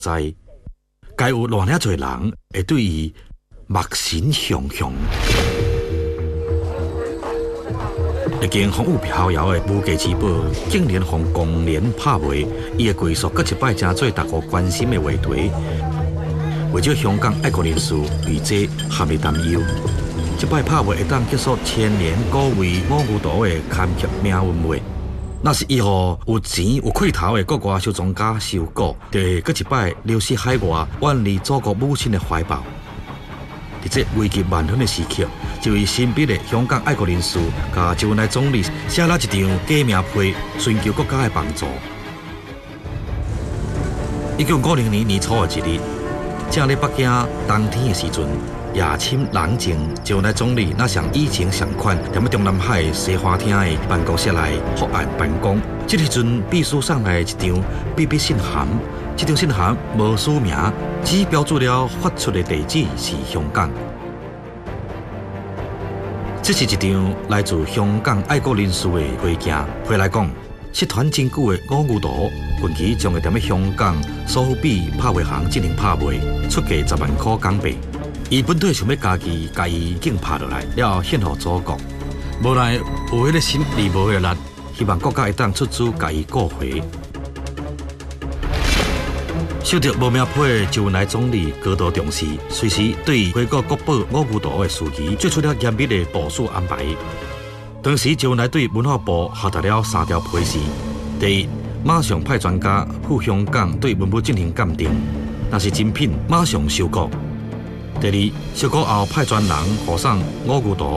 在，该有偌尔侪人会对伊目神雄雄。已经风雨飘摇的无价之宝，竟然逢公然拍卖，伊的归属搁一摆成做大家关心的话题。为咗香港爱国人士为这陷入担忧，这摆拍卖会当结束千年古为五牛犊的坎坷命运吗？那是以后有钱有气头的国外收藏家收购，就会搁一摆流失海外，远离祖国母亲的怀抱。在这危急万分的时刻，一位神秘的香港爱国人士，甲周恩来总理写了一张假名批，寻求国家的帮助。1950年年初的一日，正在北京冬天的时阵，夜深人静，周恩来总理那向以前上款踮喺中南海西花厅的办公室内伏案办公。这时阵，秘书送来一张秘密信函，这张信函无署名，只标注了发出的地址是香港。这是一张来自香港爱国人士的回件，回来讲，失传真久的五牛犊，近期将会踮喺香港苏富比拍卖行进行拍卖，出价10万块港币。伊本体想要家己甲伊竟拍落来，了献予祖国。无奈有迄个心力无迄个力，希望国家会当出资甲伊顾回。受到无名批的周恩来总理高度重视，随时对回国国宝五牛犊的事宜做出了严密的部署安排。当时周恩来对文化部下达了3条批示：第一，马上派专家赴香港对文物进行鉴定，若是精品，马上收购；第二，收购后派专人附上五牛犊